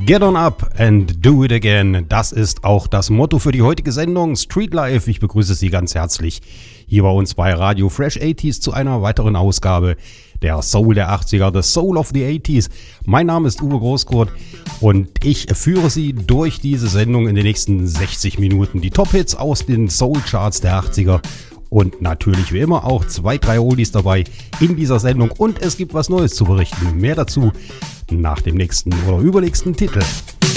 Get on up and do it again. Das ist auch das Motto für die heutige Sendung Street Life. Ich begrüße Sie ganz herzlich hier bei uns bei Radio Fresh 80s zu einer weiteren Ausgabe der Soul der 80er, The Soul of the 80s. Mein Name ist Uwe Großkurt und ich führe Sie durch diese Sendung in den nächsten 60 Minuten. Die Top-Hits aus den Soul-Charts der 80er und natürlich wie immer auch 2, 3 Oldies dabei in dieser Sendung. Und es gibt was Neues zu berichten. Mehr dazu nach dem nächsten oder übernächsten Titel.